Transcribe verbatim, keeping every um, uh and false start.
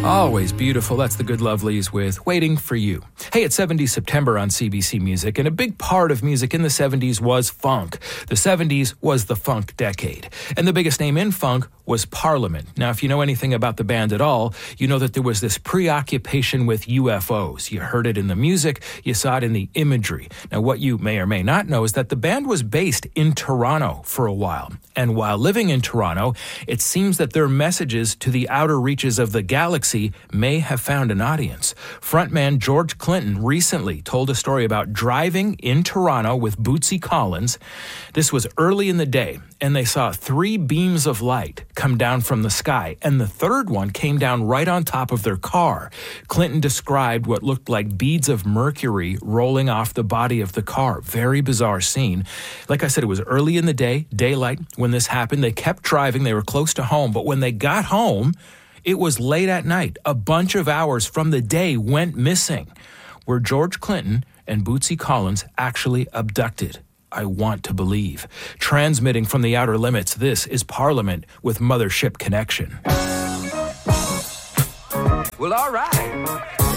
Always beautiful. That's the Good Lovelies with Waiting for You. Hey, it's seventies September on C B C Music, and a big part of music in the seventies was funk. The seventies was the funk decade. And the biggest name in funk was Parliament. Now, if you know anything about the band at all, you know that there was this preoccupation with U F Os. You heard it in the music, you saw it in the imagery. Now, what you may or may not know is that the band was based in Toronto for a while. And while living in Toronto, it seems that their messages to the outer reaches of the galaxy may have found an audience. Frontman George Clinton recently told a story about driving in Toronto with Bootsy Collins. This was early in the day, and they saw three beams of light come down from the sky, and the third one came down right on top of their car. Clinton described what looked like beads of mercury rolling off the body of the car. Very bizarre scene. Like I said, it was early in the day, daylight, when this happened. They kept driving. They were close to home, but when they got home, it was late at night. A bunch of hours from the day went missing. Were George Clinton and Bootsy Collins actually abducted? I want to believe. Transmitting from the outer limits, this is Parliament with Mothership Connection. Well, all right.